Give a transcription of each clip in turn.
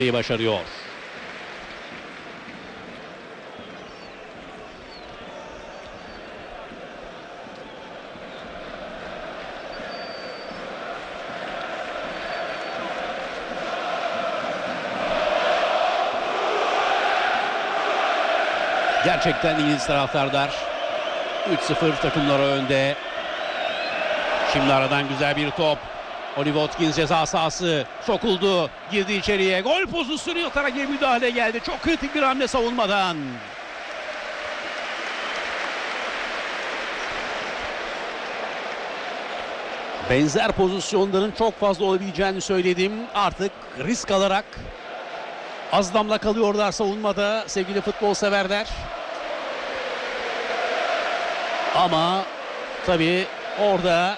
başarıyor. Gerçekten İngiliz taraftarlar 3-0 takımları önde. Şimdi aradan güzel bir top. Ollie Watkins ceza sahası sokuldu. Girdi içeriye. Gol pozisyonu yatarak bir müdahale geldi. Çok kritik bir hamle savunmadan. Benzer pozisyonların çok fazla olabileceğini söyledim. Artık risk alarak az damla kalıyorlar savunmada sevgili futbol severler. Ama tabii orada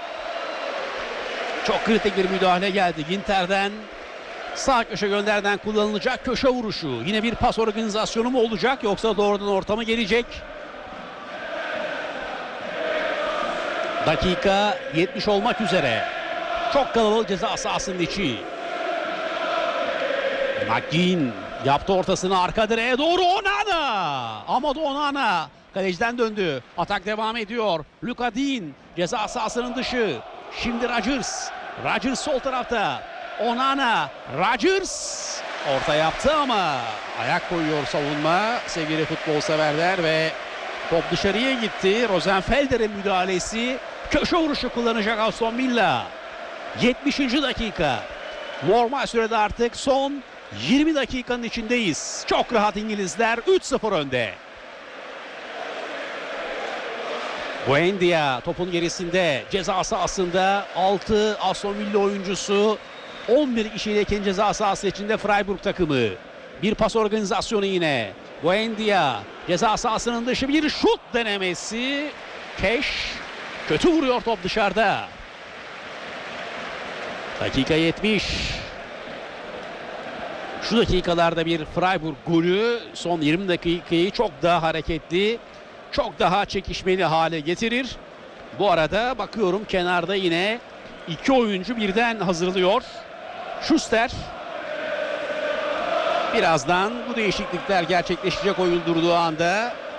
çok kritik bir müdahale geldi. Ginter'den sağ köşe gönderden kullanılacak köşe vuruşu. Yine bir pas organizasyonu mu olacak yoksa doğrudan orta mı gelecek? Dakika 70 olmak üzere. Çok kalabalık ceza sahasının içi. McGinn yaptı ortasını arka direğe doğru. Onana. Amadou Onana kaleciden döndü. Atak devam ediyor. Lucas Digne ceza sahasının dışı. Şimdi Rodgers. Rodgers sol tarafta. Onana. Rodgers. Orta yaptı ama ayak koyuyor savunma sevgili futbol severler ve top dışarıya gitti. Rosenfelder'in müdahalesi. Köşe vuruşu kullanacak Aston Villa. 70. dakika. Normal sürede artık son 20 dakikanın içindeyiz. Çok rahat İngilizler 3-0 önde. Buendia topun gerisinde ceza sahasında 6 Aston Villa oyuncusu 11 kişiyle ceza sahası içinde Freiburg takımı. Bir pas organizasyonu yine. Buendia ceza sahasının dışı bir şut denemesi. Keş kötü vuruyor top dışarıda. Dakika 70. Şu dakikalarda bir Freiburg golü son 20 dakikayı çok daha hareketli, çok daha çekişmeli hale getirir. Bu arada bakıyorum kenarda yine iki oyuncu birden hazırlıyor. Schuster. Birazdan bu değişiklikler gerçekleşecek oyun durduğu anda.